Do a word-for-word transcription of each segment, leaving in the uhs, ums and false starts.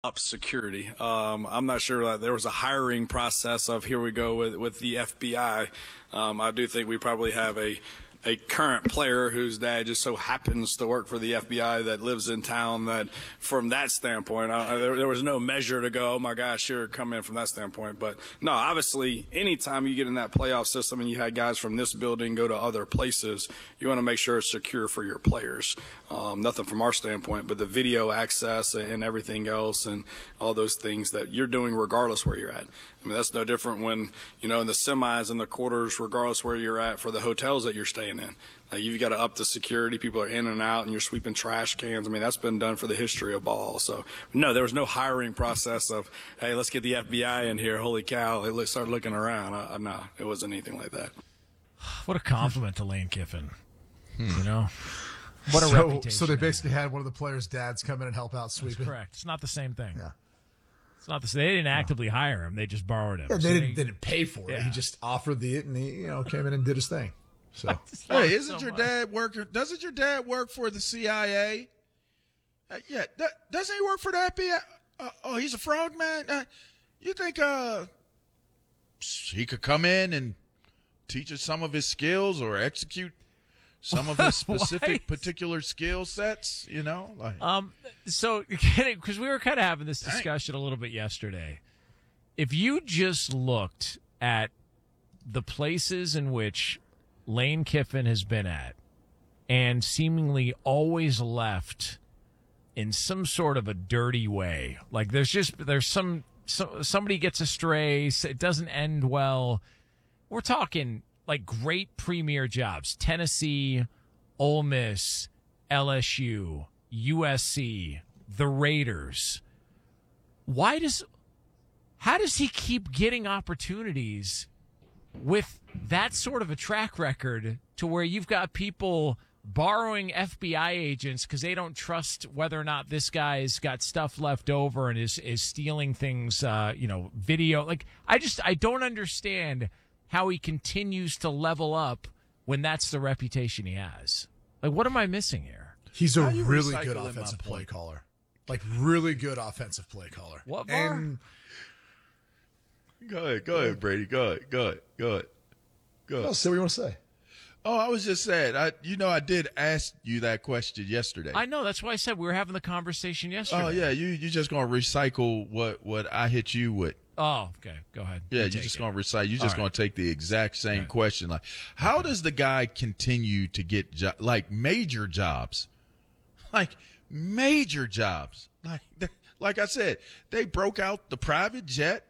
up security. Um, I'm not sure that there was a hiring process of here we go with, with the F B I. Um, I do think we probably have a a current player whose dad just so happens to work for the F B I that lives in town, that from that standpoint, I, there, there was no measure to go, oh my gosh, here, come in from that standpoint. But no, obviously, anytime you get in that playoff system and you had guys from this building go to other places, you want to make sure it's secure for your players. Um, nothing from our standpoint, but the video access and everything else and all those things that you're doing regardless where you're at. I mean, that's no different when, you know, in the semis and the quarters, regardless where you're at for the hotels that you're staying in. Uh, you've got to up the security. People are in and out, and you're sweeping trash cans. I mean, that's been done for the history of ball. So, no, there was no hiring process of, hey, let's get the F B I in here. Holy cow. They start looking around. Uh, no, it wasn't anything like that. What a compliment to Lane Kiffin. Hmm. You know? What a so, reputation. So they basically had one of the players' dads come in and help out sweeping. That's correct. It's not the same thing. Yeah. It's not the same. They didn't actively no. hire him. They just borrowed him. Yeah, they, so didn't, they, they didn't pay for it. Yeah. He just offered the it, and he you know came in and did his thing. So hey, isn't so your much. dad work? Doesn't your dad work for the C I A? Uh, yeah, that, doesn't he work for the F B I? Uh, oh, he's a frog man. Uh, you think uh, he could come in and teach us some of his skills or execute some of his specific particular skill sets? You know, like um. So because we were kind of having this discussion a little bit yesterday, if you just looked at the places in which Lane Kiffin has been at and seemingly always left in some sort of a dirty way. Like there's just, there's some, so, somebody gets astray. It doesn't end well. We're talking like great premier jobs, Tennessee, Ole Miss, L S U, U S C, the Raiders. Why does, how does he keep getting opportunities with that sort of a track record to where you've got people borrowing F B I agents because they don't trust whether or not this guy's got stuff left over and is, is stealing things, uh, you know, video. Like, I just, I don't understand how he continues to level up when that's the reputation he has. Like, what am I missing here? He's a you really recycling good my offensive play point? caller. Like, really good offensive play caller. What, Var? And Go ahead, go ahead, Brady. Go ahead, go ahead, go ahead, go ahead. oh, say what you want to say. Oh, I was just saying, I, you know, I did ask you that question yesterday. I know. That's why I said we were having the conversation yesterday. Oh yeah, you you just gonna recycle what what I hit you with. Oh, okay. Go ahead. Yeah, You you're take just it. gonna recite. You're All just right. gonna take the exact same Right. question. Like, how does the guy continue to get jo- like major jobs, like major jobs? Like, like I said, they broke out the private jet.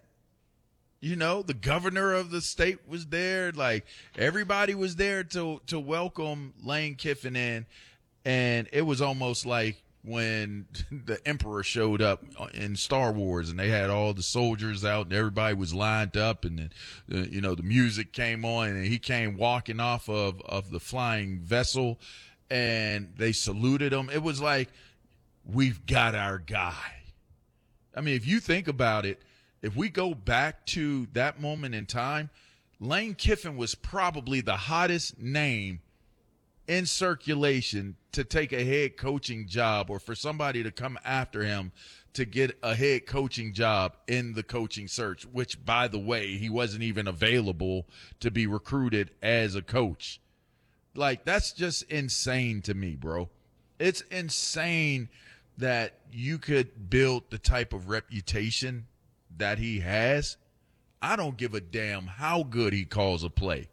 You know, the governor of the state was there. Like, everybody was there to to welcome Lane Kiffin in, and it was almost like when the Emperor showed up in Star Wars, and they had all the soldiers out, and everybody was lined up, and then, uh, you know, the music came on, and he came walking off of of the flying vessel, and they saluted him. It was like, we've got our guy. I mean, if you think about it, if we go back to that moment in time, Lane Kiffin was probably the hottest name in circulation to take a head coaching job, or for somebody to come after him to get a head coaching job in the coaching search, which, by the way, he wasn't even available to be recruited as a coach. Like, that's just insane to me, bro. It's insane that you could build the type of reputation that he has. I don't give a damn how good he calls a play.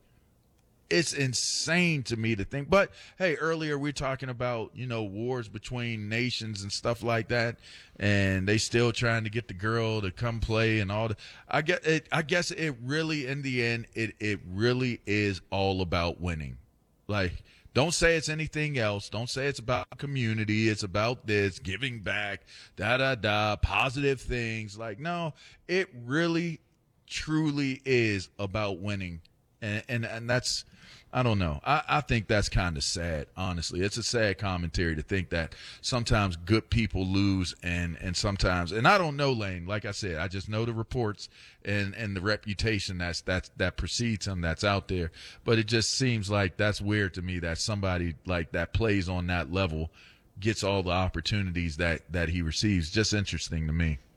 It's insane to me to think. But hey, earlier we were talking about, you know, wars between nations and stuff like that, and they still trying to get the girl to come play and all the, I get it. I guess it really, in the end, it it really is all about winning. Like, don't say it's anything else. Don't say it's about community. It's about this, giving back, da, da, da, positive things. Like, no, it really, truly is about winning. And and, and that's, I don't know. I, I think that's kind of sad, honestly. It's a sad commentary to think that sometimes good people lose, and, and sometimes, and I don't know, Lane. Like I said, I just know the reports and, and the reputation that's, that's, that precedes him, that's out there. But it just seems like that's weird to me that somebody like that plays on that level gets all the opportunities that, that he receives. Just interesting to me.